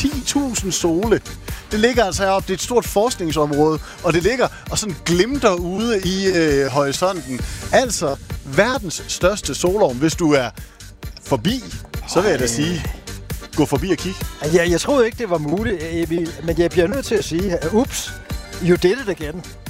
10.000 sole. Det ligger altså heroppe, det er et stort forskningsområde, og det ligger og sådan glimter ude i horisonten. Altså verdens største solovn. Hvis du er forbi, så vil jeg da sige, gå forbi og kig. Jeg troede ikke, det var muligt, Emil, men jeg bliver nødt til at sige, ups, you did it again.